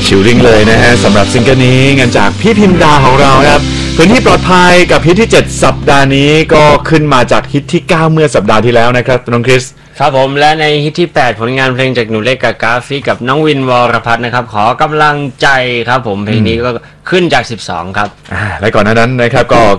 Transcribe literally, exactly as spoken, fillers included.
ชิลลิ่งเลยนะฮะสำหรับซิงเกิลนี้งานจากพี่พิมดาของเราครับพื้นที่ปลอดภัยกับฮิตที่เจ็ดสัปดาห์นี้ก็ขึ้นมาจากฮิตที่เก้าเมื่อสัปดาห์ที่แล้วนะครับน้องคริสครับผมและในฮิตที่แปดผลงานเพลงจากหนูเล็กกับกราฟิกกับน้องวินวรพัฒน์นะครับขอกำลังใจครับผมเพลงนี้ก็ขึ้นจากสิบสองครับอ่าและก่อนหน้านั้นนะครับก็